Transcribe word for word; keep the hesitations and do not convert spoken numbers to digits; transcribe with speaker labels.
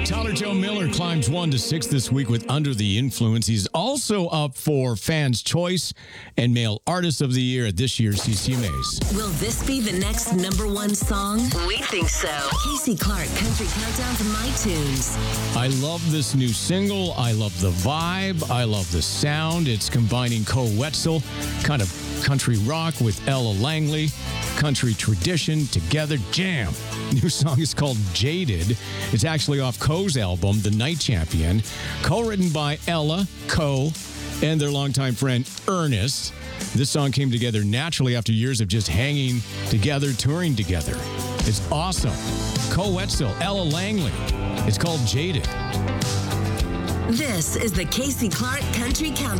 Speaker 1: Tyler Joe Miller climbs one to six this week with Under the Influence. He's also up for Fans' Choice and Male Artist of the Year at this year's C C M As.
Speaker 2: Will this be the next number one song? We think so. Casey Clark, Country Countdown from iTunes.
Speaker 1: I love this new single. I love the vibe. I love the sound. It's combining Cole Wetzel, kind of country rock, with Ella Langley, country tradition, together jam. New song is called Jaded. It's actually off Coe's album, The Night Champion. Co-written by Ella, Coe, and their longtime friend Ernest. This song came together naturally after years of just hanging together, touring together. It's awesome. Cole Wetzel, Ella Langley. It's called Jaded.
Speaker 2: This is the Casey Clark Country Countdown.